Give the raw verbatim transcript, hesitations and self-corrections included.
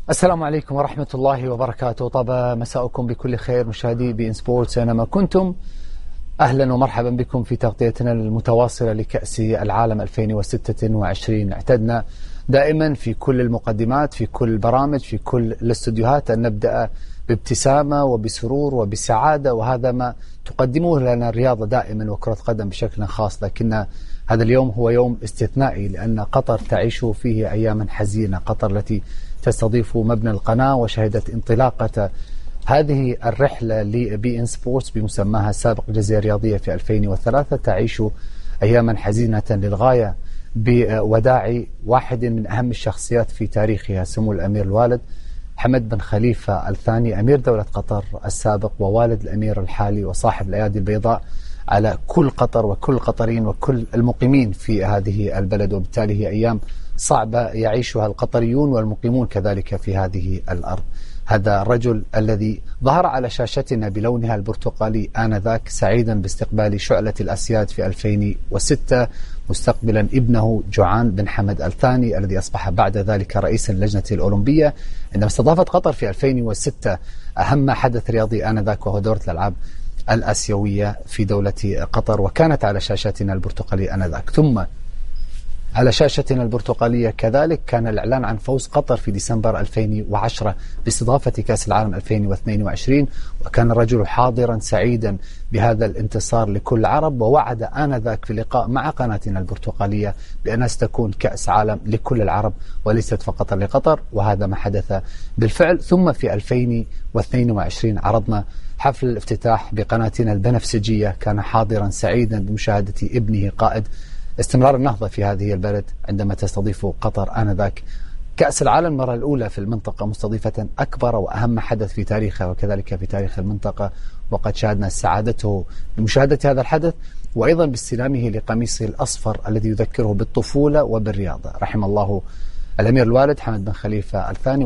السلام عليكم ورحمة الله وبركاته. طاب مساءكم بكل خير مشاهدي بي إن سبورتس أينما كنتم. أهلا ومرحبا بكم في تغطيتنا المتواصلة لكأس العالم ألفين وستة وعشرين. اعتدنا دائما في كل المقدمات، في كل البرامج، في كل الاستوديوهات أن نبدأ بابتسامة وبسرور وبسعادة، وهذا ما تقدمه لنا الرياضة دائما وكرة قدم بشكل خاص. لكن هذا اليوم هو يوم استثنائي لأن قطر تعيش فيه أياما حزينة. قطر التي تستضيف مبنى القناة وشهدت انطلاقة هذه الرحلة لبي إن سبورتس بمسماها السابق الجزيرة الرياضية في ألفين وثلاثة تعيش أياما حزينة للغاية بوداع واحد من أهم الشخصيات في تاريخها، سمو الأمير الوالد حمد بن خليفة الثاني أمير دولة قطر السابق ووالد الأمير الحالي وصاحب الأيادي البيضاء على كل قطر وكل القطريين وكل المقيمين في هذه البلد. وبالتالي هي أيام صعبة يعيشها القطريون والمقيمون كذلك في هذه الأرض. هذا الرجل الذي ظهر على شاشتنا بلونها البرتقالي آنذاك سعيدا باستقبال شعلة الأسياد في ألفين وستة مستقبلا ابنه جوعان بن حمد الثاني الذي أصبح بعد ذلك رئيسا للجنة الأولمبية، عندما استضافت قطر في ألفين وستة أهم حدث رياضي آنذاك وهو دورة الألعاب الآسيوية في دولة قطر، وكانت على شاشتنا البرتقالية آنذاك. ثم على شاشتنا البرتقالية كذلك كان الإعلان عن فوز قطر في ديسمبر ألفين وعشرة باستضافة كأس العالم ألفين واثنين وعشرين، وكان الرجل حاضرا سعيدا بهذا الانتصار لكل العرب، ووعد آنذاك في لقاء مع قناتنا البرتقالية بأنها ستكون كأس عالم لكل العرب وليست فقط لقطر، وهذا ما حدث بالفعل. ثم في ألفين واثنين وعشرين عرضنا حفل الافتتاح بقناتنا البنفسجية، كان حاضرا سعيدا بمشاهدة ابنه قائد استمرار النهضة في هذه البلد عندما تستضيف قطر آنذاك كأس العالم المرة الأولى في المنطقة، مستضيفة أكبر وأهم حدث في تاريخها وكذلك في تاريخ المنطقة. وقد شاهدنا سعادته بمشاهدة هذا الحدث وأيضا باستلامه لقميصه الأصفر الذي يذكره بالطفولة وبالرياضة. رحم الله الأمير الوالد حمد بن خليفة الثاني.